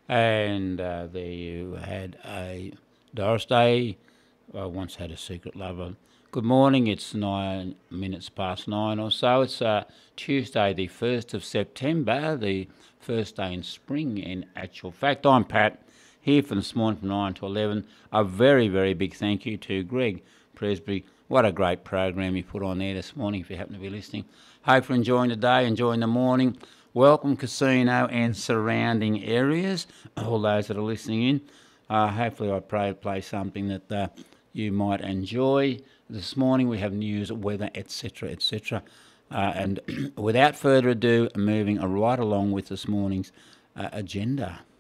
And there you had a Doris Day. I once had a secret lover. Good morning. It's 9 minutes past 9 or so. It's Tuesday, the 1st of September, the first day in spring, in actual fact. I'm Pat, here for this morning from 9 to 11. A very, very big thank you to Greg Presbury. What a great program you put on there this morning, if you happen to be listening. Hope you're enjoying the day, enjoying the morning. Welcome, Casino and surrounding areas, all those that are listening in. Hopefully I play something that you might enjoy. This morning we have news, weather, etc., etc. And without further ado, moving right along with this morning's agenda.